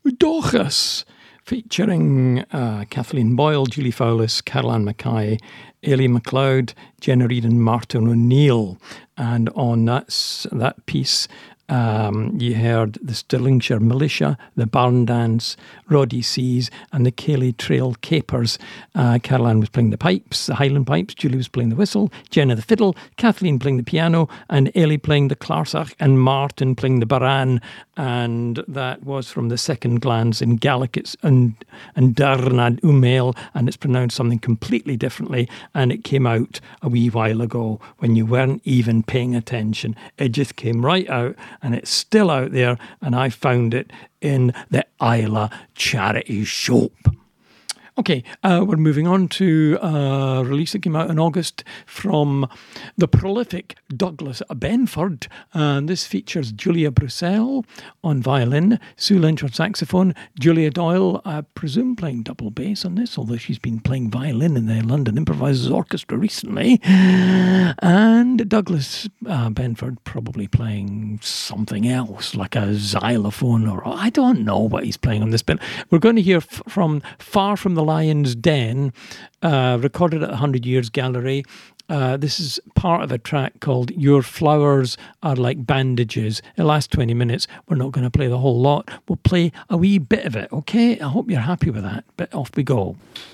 Dorcas, featuring Kathleen Boyle, Julie Fowlis, Caroline Mackay, Ailey MacLeod, Jenna Reid and Martin O'Neill. And on that piece, you heard the Stirlingshire Militia, the Barn Dance, Roddy Seas and the Cayley Trail Capers. Caroline was playing the pipes, the Highland pipes, Julie was playing the whistle, Jenna the fiddle, Kathleen playing the piano and Ailey playing the clarsach and Martin playing the baran. And that was from the Second Glans in Gaelic. It's and Darnad Umail, and it's pronounced something completely differently, and it came out a wee while ago when you weren't even paying attention. It just came right out, and it's still out there, and I found it in the Isla charity shop. Okay, we're moving on to a release that came out in August from the prolific Douglas Benford. And this features Julia Brussel on violin, Sue Lynch on saxophone, Julia Doyle, I presume playing double bass on this, although she's been playing violin in the London Improvisers Orchestra recently. And Douglas Benford probably playing something else, like a xylophone, or I don't know what he's playing on this. But we're going to hear from Far From the Lion's Den, recorded at the 100 Years Gallery. This is part of a track called Your Flowers Are Like Bandages. It lasts 20 minutes. We're not going to play the whole lot. We'll play a wee bit of it, okay? I hope you're happy with that. But off we go.